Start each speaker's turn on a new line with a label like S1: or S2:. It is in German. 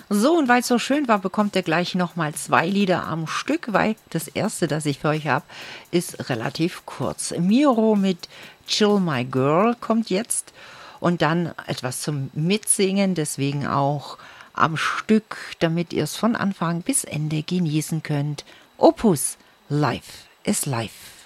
S1: So, und weil es so schön war, bekommt ihr gleich nochmal 2 Lieder am Stück, weil das erste, das ich für euch habe, ist relativ kurz. Miro mit Chill My Girl kommt jetzt und dann etwas zum Mitsingen, deswegen auch am Stück, damit ihr es von Anfang bis Ende genießen könnt. Opus, Life is Life.